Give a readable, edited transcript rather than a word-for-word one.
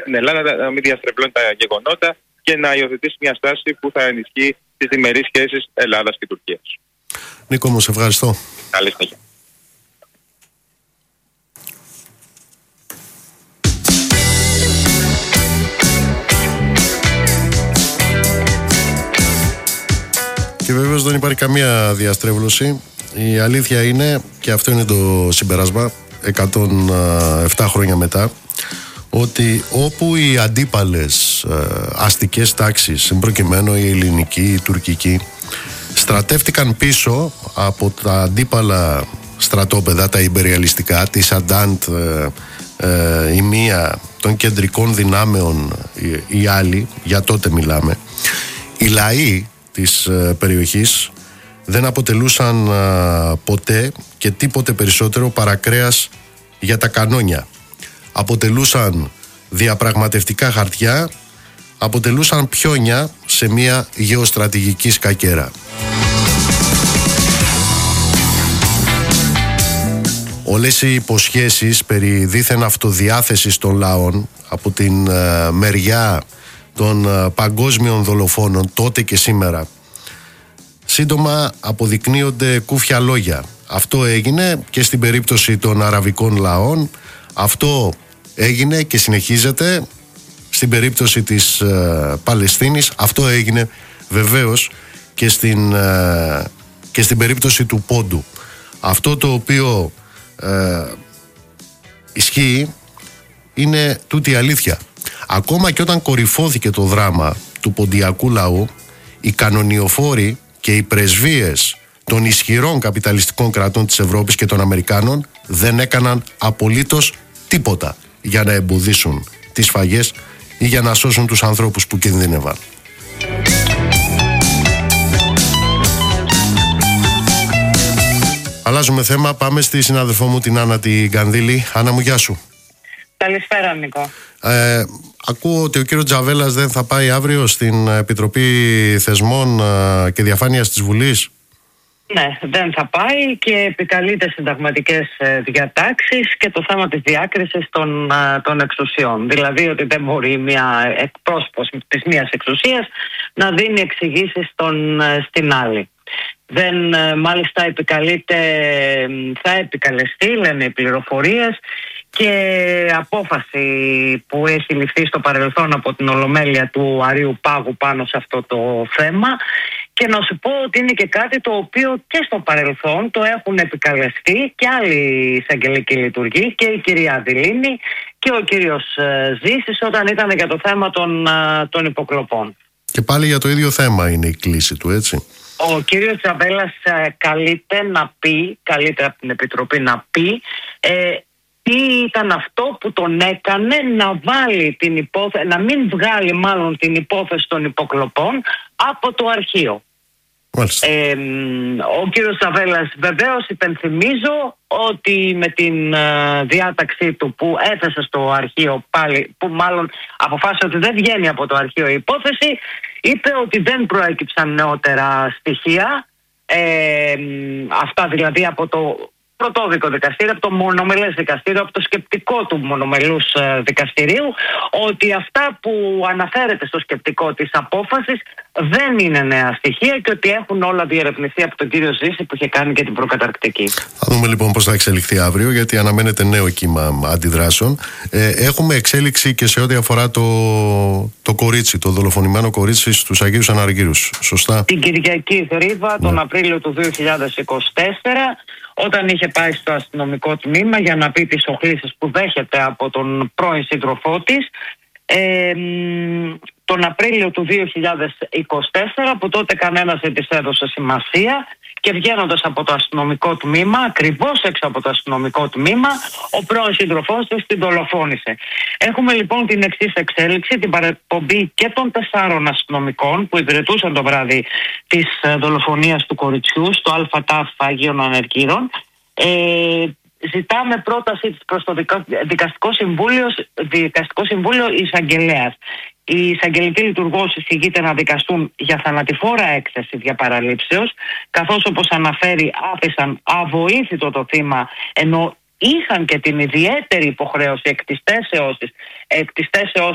στην Ελλάδα να μην διαστρεβλώνει τα γεγονότα και να υιοθετήσει μια στάση που θα ενισχύει τις διμερείς σχέσεις Ελλάδας και Τουρκίας. Νίκο μου, σε ευχαριστώ. Καλή συνέχεια. Και βεβαίως δεν υπάρχει καμία διαστρέβλωση. Η αλήθεια είναι, και αυτό είναι το συμπέρασμα 107 χρόνια μετά, ότι όπου οι αντίπαλες αστικές τάξεις, προκειμένου η ελληνική, η τουρκική, στρατεύτηκαν πίσω από τα αντίπαλα στρατόπεδα, τα ιμπεριαλιστικά, της Αντάντ, η μία των κεντρικών δυνάμεων, οι άλλοι, για τότε μιλάμε, οι λαοί της περιοχής δεν αποτελούσαν ποτέ και τίποτε περισσότερο παρά κρέας για τα κανόνια. Αποτελούσαν διαπραγματευτικά χαρτιά, αποτελούσαν πιόνια σε μια γεωστρατηγική σκακέρα. Όλες οι υποσχέσεις περί δίθεν αυτοδιάθεσης των λαών από την μεριά των παγκόσμιων δολοφόνων τότε και σήμερα σύντομα αποδεικνύονται κούφια λόγια. Αυτό έγινε και στην περίπτωση των αραβικών λαών, αυτό έγινε και συνεχίζεται στην περίπτωση της Παλαιστίνης, αυτό έγινε βεβαίως και στην περίπτωση του Πόντου. Αυτό το οποίο ισχύει είναι τούτη η αλήθεια. Ακόμα και όταν κορυφώθηκε το δράμα του ποντιακού λαού, οι κανονιοφόροι και οι πρεσβείες των ισχυρών καπιταλιστικών κρατών της Ευρώπης και των Αμερικάνων δεν έκαναν απολύτως τίποτα για να εμποδίσουν τις σφαγές ή για να σώσουν τους ανθρώπους που κινδύνευαν. Αλλάζουμε θέμα, πάμε στη συνάδελφό μου την Άννα την Κανδύλη. Άννα μου, γεια σου. Καλησπέρα, Νίκο. Ακούω ότι ο κύριος Τζαβέλας δεν θα πάει αύριο στην Επιτροπή Θεσμών και Διαφάνειας της Βουλής. Ναι, δεν θα πάει και επικαλείται συνταγματικές διατάξεις και το θέμα της διάκρισης των εξουσιών. Δηλαδή ότι δεν μπορεί μια εκπρόσωπος της μίας εξουσίας να δίνει εξηγήσεις στην άλλη. Μάλιστα θα επικαλεστεί, λένε οι πληροφορίες, και απόφαση που έχει ληφθεί στο παρελθόν από την Ολομέλεια του Αρείου Πάγου πάνω σε αυτό το θέμα. Και να σου πω ότι είναι και κάτι το οποίο και στο παρελθόν το έχουν επικαλεστεί και άλλοι εισαγγελικοί λειτουργοί, και η κυρία Δηλίνη και ο κύριος Ζήσης, όταν ήταν για το θέμα των υποκλοπών. Και πάλι για το ίδιο θέμα είναι η κλίση του, έτσι. Ο κύριος Τζαβέλας καλείται από την Επιτροπή να πει τι ήταν αυτό που τον έκανε να βάλει να μην βγάλει μάλλον την υπόθεση των υποκλοπών από το αρχείο. Ο κύριος Τζαβέλας, βεβαίως υπενθυμίζω ότι με την διάταξή του που έθεσε στο αρχείο πάλι, που μάλλον αποφάσισε ότι δεν βγαίνει από το αρχείο η υπόθεση, είπε ότι δεν προέκυψαν νεότερα στοιχεία, αυτά δηλαδή από το πρωτόδικο δικαστήριο, από το μονομελές δικαστήριο, από το σκεπτικό του μονομελούς δικαστηρίου, ότι αυτά που αναφέρεται στο σκεπτικό της απόφασης δεν είναι νέα στοιχεία και ότι έχουν όλα διερευνηθεί από τον κύριο Ζήση που είχε κάνει και την προκαταρκτική. Θα δούμε λοιπόν πώς θα εξελιχθεί αύριο, γιατί αναμένεται νέο κύμα αντιδράσεων. Έχουμε εξέλιξη και σε ό,τι αφορά το κορίτσι, το δολοφονημένο κορίτσι στους Αγίους Αναργύρους. Σωστά. Την Κυριακή Θρήβα, τον Απρίλιο του 2024, όταν είχε πάει στο αστυνομικό τμήμα για να πει τις οχλήσεις που δέχεται από τον πρώην σύντροφό της, τον Απρίλιο του 2024, που τότε κανένας δεν της έδωσε σημασία, και βγαίνοντας από το αστυνομικό τμήμα, ακριβώς έξω από το αστυνομικό τμήμα, ο πρώην σύντροφός της την δολοφόνησε. Έχουμε λοιπόν την εξής εξέλιξη, την παραπομπή και των 4 αστυνομικών που υπηρετούσαν το βράδυ της δολοφονίας του κοριτσιού στο ΑΤΑΦ Αγίων Ανεργύρων. Ζητάμε πρόταση της προς το Δικαστικό Συμβούλιο εισαγγελέας. Η εισαγγελική λειτουργός εισηγείται να δικαστούν για θανατηφόρα έκθεση διαπαραλήψεως, καθώς όπως αναφέρει άφησαν αβοήθητο το θύμα, ενώ είχαν και την ιδιαίτερη υποχρέωση εκ της θέσεώς